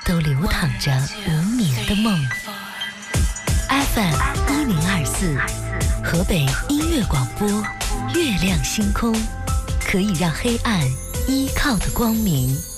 都流淌着无眠的梦。FM1024，河北音乐广播，月亮星空，可以让黑暗依靠的光明。